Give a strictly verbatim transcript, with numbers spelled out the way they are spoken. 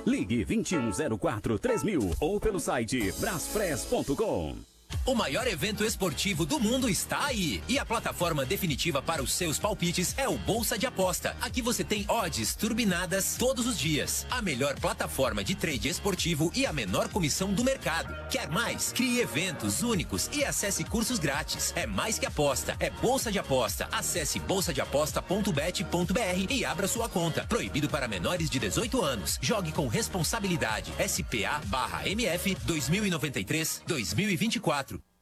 Ligue vinte e um zero quatro três mil ou pelo site braspress ponto com. O maior evento esportivo do mundo está aí. E a plataforma definitiva para os seus palpites é o Bolsa de Aposta. Aqui você tem odds turbinadas todos os dias. A melhor plataforma de trade esportivo e a menor comissão do mercado. Quer mais? Crie eventos únicos e acesse cursos grátis. É mais que aposta, é Bolsa de Aposta. Acesse bolsa de aposta ponto bet ponto br e abra sua conta. Proibido para menores de dezoito anos. Jogue com responsabilidade. S P A barra M F dois mil e noventa e três, dois mil e vinte e quatro.